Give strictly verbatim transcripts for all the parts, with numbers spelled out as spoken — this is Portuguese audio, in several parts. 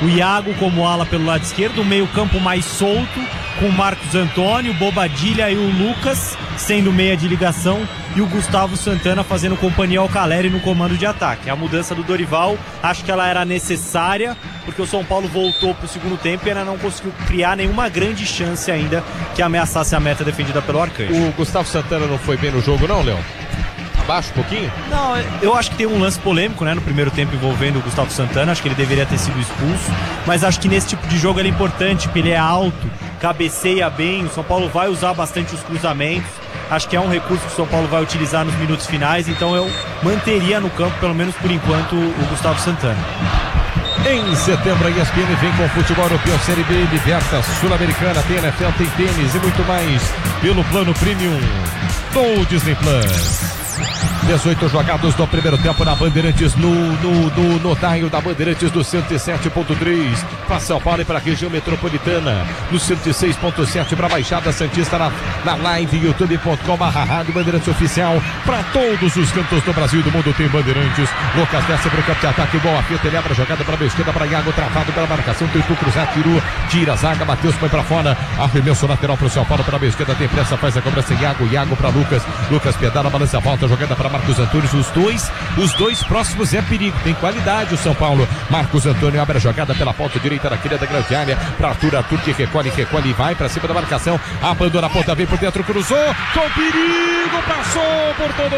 o Iago como ala pelo lado esquerdo, o meio campo mais solto, com o Marcos Antônio, Bobadilha e o Lucas sendo meia de ligação e o Gustavo Santana fazendo companhia ao Caleri no comando de ataque. A mudança do Dorival, acho que ela era necessária, porque o São Paulo voltou para o segundo tempo e ainda não conseguiu criar nenhuma grande chance ainda que ameaçasse a meta defendida pelo Arcanjo. O Gustavo Santana não foi bem no jogo não, Léo? Abaixo um pouquinho? Não, eu acho que tem um lance polêmico, né, no primeiro tempo envolvendo o Gustavo Santana, acho que ele deveria ter sido expulso, mas acho que nesse tipo de jogo ele é importante, porque ele é alto, cabeceia bem, o São Paulo vai usar bastante os cruzamentos, acho que é um recurso que o São Paulo vai utilizar nos minutos finais, então eu manteria no campo, pelo menos por enquanto, o Gustavo Santana. Em setembro a E S P N vem com futebol europeu, Série B, Libertas, Sul-Americana, tem N F L, tem tênis e muito mais pelo plano Premium do Disney Plus. dezoito jogados no primeiro tempo na Bandeirantes, no, no, no, no dial da Bandeirantes do cento e sete ponto três para São Paulo e para a região metropolitana, no cento e seis ponto sete para a Baixada Santista, na, na live youtube ponto com barra rádio Bandeirantes Oficial, para todos os cantos do Brasil e do mundo tem Bandeirantes. Lucas desce para o campo de ataque, boa fita, ele abre a jogada para a esquerda, para Iago, travado pela marcação, tentou cruzar, tirou, tira a zaga, Matheus foi para fora, arremesso lateral para o São Paulo, para a esquerda, tem pressa, faz a cobrança, Iago, Iago para Lucas, Lucas pedala, balança a volta, jogada para Marcos Antônio, os dois, os dois próximos é perigo, tem qualidade o São Paulo. Marcos Antônio abre a jogada pela ponta direita da querida grande área, para Arthur, Arthur que recolhe, recolhe e vai para cima da marcação, abandona a ponta, vem por dentro, cruzou, com perigo, passou por todo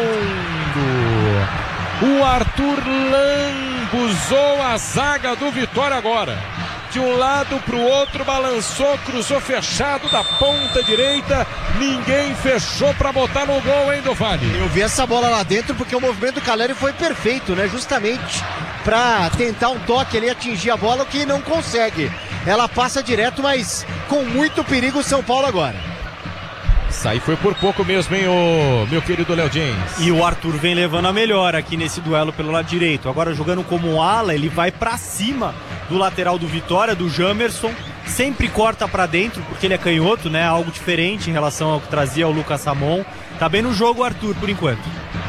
mundo. O Arthur lambuzou a zaga do Vitória agora. De um lado para o outro, balançou, cruzou fechado da ponta direita, ninguém fechou para botar no gol, hein, do Vale? Eu vi essa bola lá dentro porque o movimento do Caleri foi perfeito, né? Justamente para tentar um toque ali, atingir a bola, o que não consegue. Ela passa direto, mas com muito perigo o São Paulo agora. Isso aí foi por pouco mesmo, hein, o meu querido Léo James. E o Arthur vem levando a melhor aqui nesse duelo pelo lado direito. Agora jogando como um ala, ele vai pra cima do lateral do Vitória, do Jamerson. Sempre corta pra dentro, porque ele é canhoto, né? Algo diferente em relação ao que trazia o Lucas Ramon. Tá bem no jogo o Arthur, por enquanto.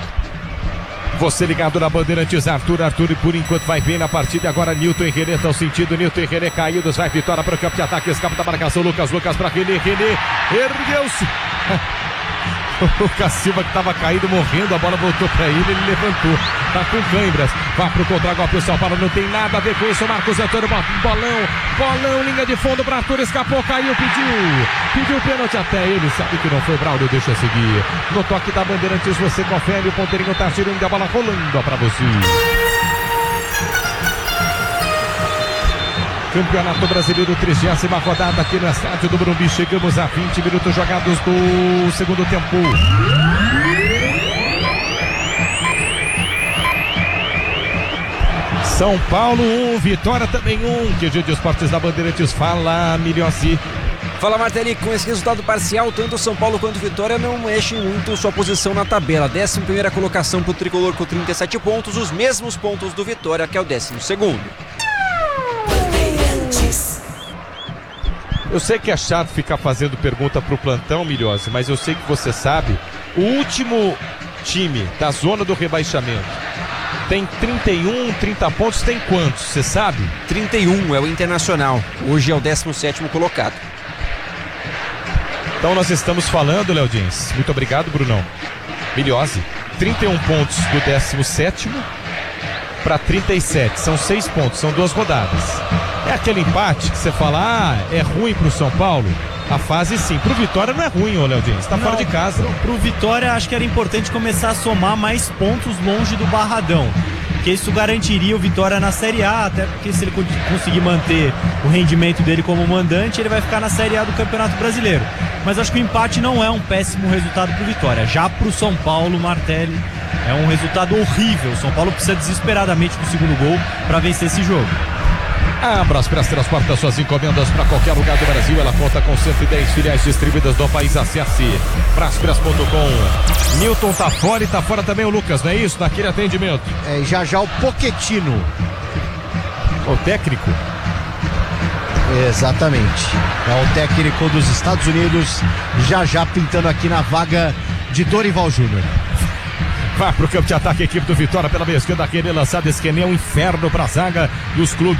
Você ligado na Bandeirantes, Arthur, Arthur, e por enquanto vai bem na partida. Agora Nilton e René estão sentindo, Nilton e René caídos, vai Vitória para o campo de ataque, escapa da marcação, Lucas, Lucas para René, René, ergueu-se. O Lucas Silva que estava caído, morrendo, a bola voltou para ele, ele levantou, tá com câimbras, vai pro contra-golpe, o São Paulo não tem nada a ver com isso, Marcos Antônio, bolão, bolão, linha de fundo para Arthur, escapou, caiu, pediu, pediu pênalti até ele, sabe que não foi, Braulio, deixa seguir, no toque da Bandeirantes você confere, o ponteirinho tá girando, a bola rolando para você. Campeonato Brasileiro, trigésima rodada aqui no estádio do Morumbi. Chegamos a vinte minutos jogados do segundo tempo. São Paulo um, Vitória também um. Q G de Esportes da Bandeirantes, fala Milhossi. Fala Martelli, com esse resultado parcial, tanto São Paulo quanto Vitória não mexem muito sua posição na tabela. décima primeira colocação para o Tricolor com trinta e sete pontos, os mesmos pontos do Vitória, que é o décimo segundo. Eu sei que é chato ficar fazendo pergunta pro plantão, Milhose, mas eu sei que você sabe. O último time da zona do rebaixamento tem trinta e um, trinta pontos, tem quantos? Você sabe? trinta e um é o Internacional, hoje é o décimo sétimo colocado. Então nós estamos falando, Léo Dins. Muito obrigado, Brunão. Milhose, trinta e um pontos do décimo sétimo para trinta e sete, são seis pontos, são duas rodadas. É aquele empate que você fala, ah, é ruim pro São Paulo? A fase sim, pro Vitória não é ruim, ô Léo Dins, tá não, fora de casa. Pro, pro Vitória acho que era importante começar a somar mais pontos longe do Barradão, porque isso garantiria o Vitória na Série A, até porque se ele conseguir manter o rendimento dele como mandante, ele vai ficar na Série A do Campeonato Brasileiro. Mas acho que o empate não é um péssimo resultado pro Vitória. Já pro São Paulo, Martelli, é um resultado horrível. O São Paulo precisa desesperadamente do segundo gol para vencer esse jogo. A Braspress transporta suas encomendas para qualquer lugar do Brasil. Ela conta com cento e dez filiais distribuídas no país. Acesse braspress ponto com. Nilton tá fora e tá fora também o Lucas, não é isso? Naquele atendimento. É, já já o Pochettino. O técnico? Exatamente. É o técnico dos Estados Unidos, já já pintando aqui na vaga de Dorival Júnior. Vai pro campo de ataque a equipe do Vitória pela meia esquerda, aquele lançado, esse que é um inferno pra zaga dos clubes.